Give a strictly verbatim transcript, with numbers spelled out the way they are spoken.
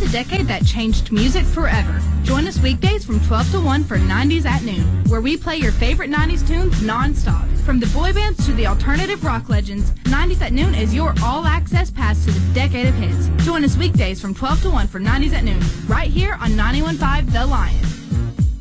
the decade that changed music forever. Join us weekdays from twelve to one for nineties at Noon, where we play your favorite nineties tunes non-stop. From the boy bands to the alternative rock legends, nineties at Noon is your all-access pass to the decade of hits. Join us weekdays from twelve to one for nineties at Noon, right here on ninety-one point five The Lion.